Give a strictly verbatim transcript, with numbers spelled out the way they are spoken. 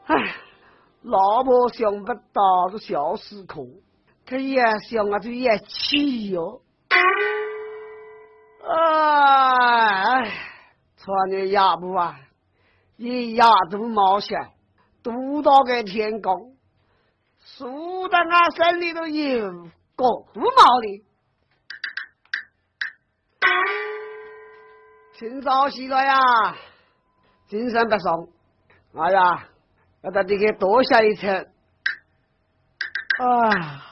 唉，老婆想不到是小时空，可也想啊就也气哟。哎，穿的鸭不啊，一鸭都冒险，渡到个天宫，输得俺身里头有个不毛的。清早起来呀，精神不松，哎呀，要到这个多下一层。啊。